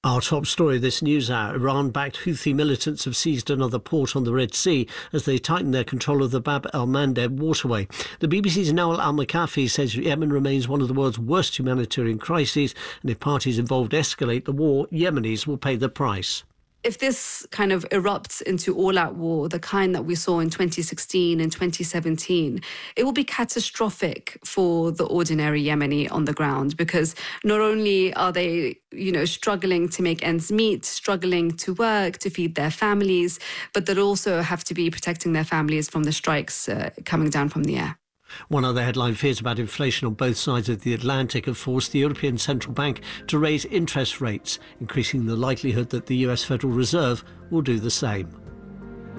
Our top story this news hour: Iran-backed Houthi militants have seized another port on the Red Sea as they tighten their control of the Bab el-Mandeb waterway. The BBC's Nawal al-Makafi says Yemen remains one of the world's worst humanitarian crises, and if parties involved escalate the war, Yemenis will pay the price. If this kind of erupts into all-out war, the kind that we saw in 2016 and 2017, it will be catastrophic for the ordinary Yemeni on the ground, because not only are they, struggling to make ends meet, struggling to work, to feed their families, but they'll also have to be protecting their families from the strikes coming down from the air. One other headline: fears about inflation on both sides of the Atlantic have forced the European Central Bank to raise interest rates, increasing the likelihood that the US Federal Reserve will do the same.